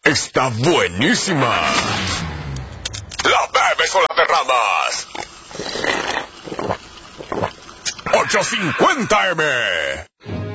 está buenísima. La bebes o la derramas. 850M.